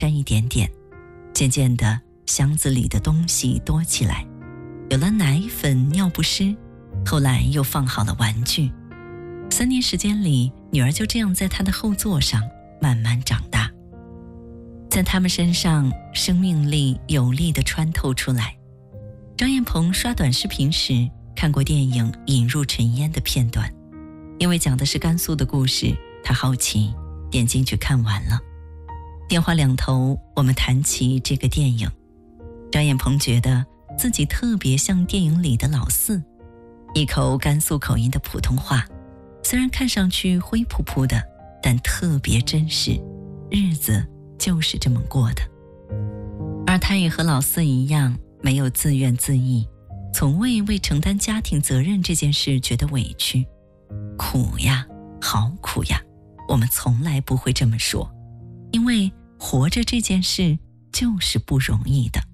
沾一点点，渐渐的箱子里的东西多起来，有了奶粉、尿不湿，后来又放好了玩具。3年时间里，女儿就这样在她的后座上慢慢长大。在他们身上，生命力有力地穿透出来。张彦鹏刷短视频时看过电影《引入尘烟》的片段，因为讲的是甘肃的故事，他好奇点进去看完了。电话两头，我们谈起这个电影，张彦鹏觉得自己特别像电影里的老四，一口甘肃口音的普通话，虽然看上去灰扑扑的，但特别真实，日子就是这么过的。而他也和老四一样，没有自怨自艾，从未为承担家庭责任这件事觉得委屈。苦呀，好苦呀，我们从来不会这么说，因为活着这件事就是不容易的。